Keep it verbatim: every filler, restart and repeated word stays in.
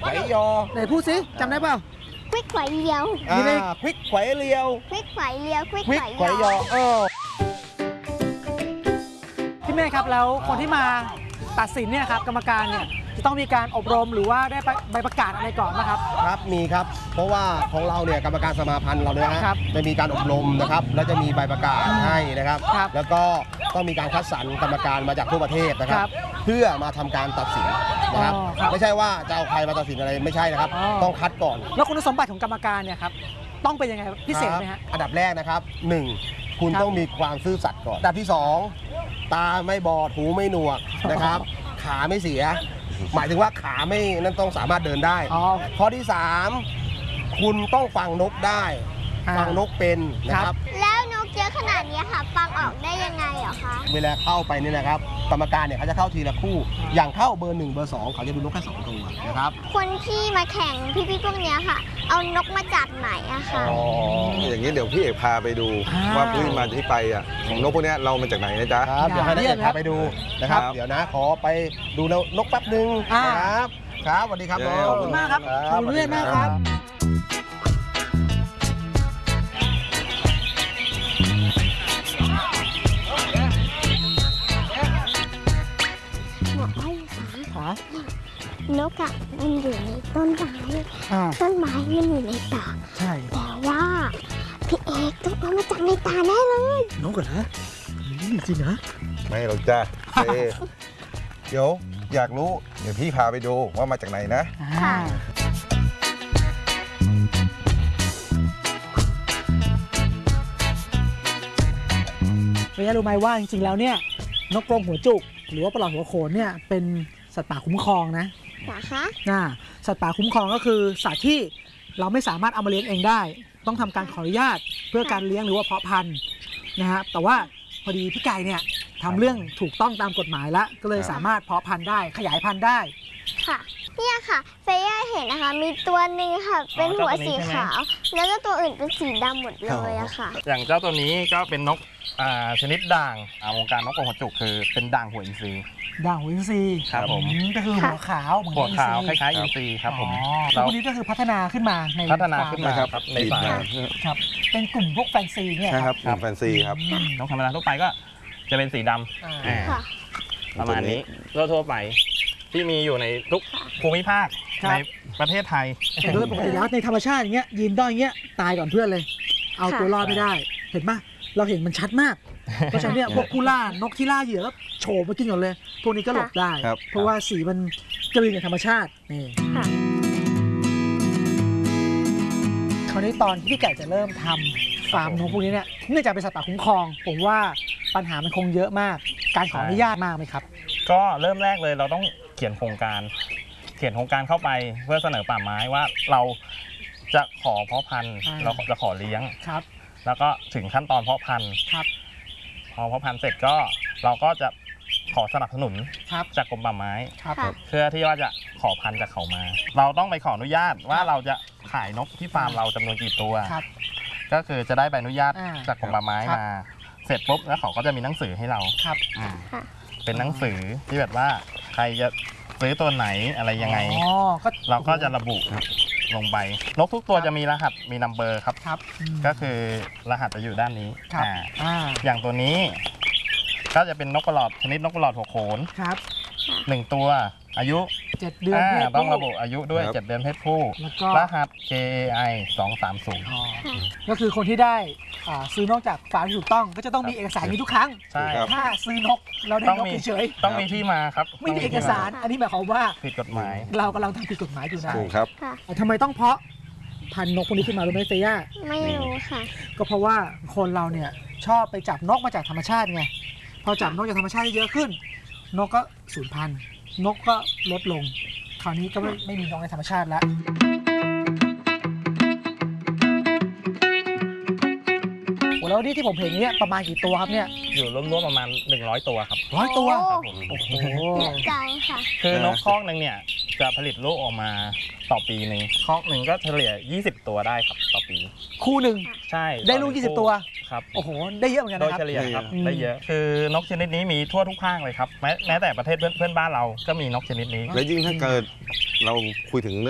ไขยอไหนพูดสิจำได้เปล่าควิกไขเลียวอ่าควิกไขเลียวควิกไขเลียวควิกไขยอเออพี่เมฆครับแล้วคนที่มาตัดสินเนี่ยครับกรรมการเนี่ยจะต้องมีการอบรมหรือว่าได้ใบประกาศอะไรก่อนนะครับครับมีครับเพราะว่าของเราเนี่ยกรรมการสมาพันธ์เราเนี่ยฮะจะมีการอบรมนะครับแล้วจะมีใบประกาศให้นะครับแล้วก็ต้องมีการคัดสรรกรรมการมาจากทั่วประเทศนะครับเพื่อมาทำการตัดสินนะครับไม่ใช่ว่าจะเอาใครมาตัดสินอะไรไม่ใช่นะครับต้องคัดก่อนแล้วคุณสมบัติของกรรมการเนี่ยครับต้องเป็นยังไงพิเศษไหมฮะอันดับแรกนะครับหนึ่งคุณต้องมีความซื่อสัตย์ก่อนอันดับที่สองตาไม่บอดหูไม่หนวกนะครับขาไม่เสียหมายถึงว่าขาไม่นั่นต้องสามารถเดินได้ข้อที่สามคุณต้องฟังนกได้ฟังนกเป็นนะครับแล้วนกเยอะขนาดนี้ค่ะฟังออกได้ยังไงเหรอคะเวลาเข้าไปนี่นะครับกรรมการเนี่ยเขาจะเข้าทีละคู่อย่างเข้าเบอร์หนึ่งเบอร์สองเขาจะดูนกแค่สองตัวนะครับคนที่มาแข่งพี่ๆพวกนี้ค่ะเอานกมาจากไหนอะค่ะอ๋ออย่างนี้เดี๋ยวพี่เอกพาไปดูว่าพื้นมาที่ไปอ่ะของนกพวกนี้เรามาจากไหนนะจ๊ะครับเดี๋ยวให้นักเอกพาไปดูนะครับเดี๋ยวนะขอไปดูนกแป๊บนึงครับครับสวัสดีครับขอบคุณมากครับขอบคุณเรื่อยมากครับนกอะมันอยู่ในต้นไม้ต้นไม้มันอยู่ในตาใช่แต่ว่าพี่เอกต้องเอามาจากในตาแน่เลยนกเหรอนะจริงเหรอไม่หรอกจ้ะเดี๋ยวอยากรู้เดี๋ยวพี่พาไปดูว่ามาจากไหนนะเรียนรู้ไหมว่าจริงๆแล้วเนี่ยนกกรงหัวจุกหรือว่าปลาหัวโขนเนี่ยเป็นสัตว์ป่าคุ้มครองนะนะคะน่าสัตว์ป่าคุ้มครองก็คือสัตว์ที่เราไม่สามารถเอามาเลี้ยงเองได้ต้องทำการขออนุญาตเพื่อการเลี้ยงหรือว่าเพาะพันธุ์นะฮะแต่ว่าพอดีพี่ไก่เนี่ยทำเรื่องถูกต้องตามกฎหมายแล้วก็เลยสามารถเพาะพันธุ์ได้ขยายพันธุ์ได้ค่ะเนี่ยค่ะเฟย่าเห็นนะคะมีตัวหนึ่งค่ะเป็นหัวสีขาวแล้วก็ตัวอื่นเป็นสีดำหมดเลยอะค่ะอย่างเจ้าตัวนี้ก็เป็นนกชนิดด่างวงการนกกรงหัวจุกคือเป็นด่างหัวอินทรีด่างหัวอินทรีครับผมก็คือหัวขาวเหมือนหัวขาวคล้ายๆอินทรีครับผมแล้วพวกนี้ก็คือพัฒนาขึ้นมาในพัฒนาขึ้นมาครับในฟาร์มครับเป็นกลุ่มพวกแฟนซีเนี่ยใช่ครับกลุ่มแฟนซีครับนกธรรมดาทั่วไปก็จะเป็นสีดำประมาณนี้ทั่วไปที่มีอยู่ในทุกภูมิภาคในประเทศไทยโดยปกติแล้วในธรรมชาติอย่างเงี้ยยืนด้อยอย่างเงี้ยตายก่อนเพื่อนเลยเอาตัวรอดไม่ได้เห็นปะเราเห็นมันชัดมากเพราะฉะนั้นเนี่ยพวกผู้ล่านกที่ล่าเหยื่อก็โฉบมากินก่อนเลยพวกนี้ก็หลบได้เพราะว่าสีมันกลืนกับธรรมชาตินี่คราวนี้ตอนที่พี่ไก่จะเริ่มทำฟาร์มนกพวกนี้เนี่ยเนื่องจากเป็นสัตว์ป่าคุ้มครองผมว่าปัญหามันคงเยอะมากการขออนุญาตมากไหมครับก็เริ่มแรกเลยเราต้องเขียนโครงการเขียนโครงการเข้าไปเพื่อเสนอป่าไม้ว่าเราจะขอเพาะพันธุ์เราจะขอเลี้ยงครับแล้วก็ถึงขั้นตอนเพาะพันธุ์ครับพอเพาะพันธุ์เสร็จก็เราก็จะขอสนับสนุนจากกรมป่าไม้เพื่อที่ว่าจะขอพันธุ์จากเขามาเราต้องไปขออนุญาตว่าเราจะขายนกที่ฟาร์มเราจำนวนกี่ตัวก็คือจะได้ใบอนุญาตจากกรมป่าไม้มาเสร็จปุ๊บแล้วเขาก็จะมีหนังสือให้เราเป็นหนังสือที่แบบว่าใครจะซื้อตัวไหนอะไรยังไงเราก็จะระบุลงไปนกทุกตัวจะมีรหัสมีนัมเบอร์ครับก็คือรหัสจะอยู่ด้านนี้อย่างตัวนี้ก็จะเป็นนกกระหลอดชนิดนกกระหลอดหัวโขนหนึ่งตัวอายุเจ็ดเดือนต้องระบุอายุด้วยเจ็ดเดือนเพศผู้รหัส เค เอ ไอ สองสามศูนย์ก็คือคนที่ได้ซื้อนกจากฟาร์มที่ถูกต้องก็จะต้องมีเอกสารนี้ทุกครั้งถ้าซื้อนกเราได้นกเฉยๆต้องมีที่มาครับไม่มีเอกสารอันนี้หมายความว่าผิดกฎหมายเรากำลังทำผิดกฎหมายอยู่นะถูกครับทำไมต้องเพาะพันธุ์นกพวกนี้ขึ้นมารู้ไหมเฟย่าไม่รู้ค่ะก็เพราะว่าคนเราเนี่ยชอบไปจับนกมาจากธรรมชาติไงพอจับนกจากธรรมชาติเยอะขึ้นนกก็สูญพันธุ์นกก็ลดลงคราวนี้ก็ไม่ไม่มีนกในธรรมชาติแล้วแล้วนี่ที่ผมเห็นเนี่ยประมาณกี่ตัวครับเนี่ยอยู่รวมๆประมาณหนึ่งร้อยตัวครับร้อยตัวโอ้โหเยอะจังค่ะคือนกคอกหนึ่งเนี่ยจะผลิตลูกออกมาต่อปีหนึ่งคอกหนึ่งก็เฉลี่ยยี่สิบตัวได้ครับต่อปีคู่หนึ่งใช่ได้ลูกยี่สิบตัวครับโอ้โหได้เยอะเหมือนกันนะครับโดยเฉลี่ยครับได้เยอะคือนกชนิดนี้มีทั่วทุกภาคเลยครับแม้แม้แต่ประเทศเพื่อนบ้านเราก็มีนกชนิดนี้และยิ่งถ้าเกิดเราคุยถึง